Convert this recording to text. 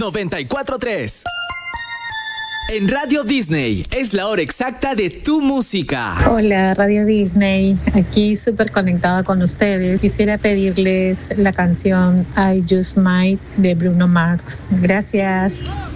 94.3. En Radio Disney es la hora exacta de tu música. Hola, Radio Disney. Aquí súper conectada con ustedes. Quisiera pedirles la canción I Just Might de Bruno Mars. Gracias.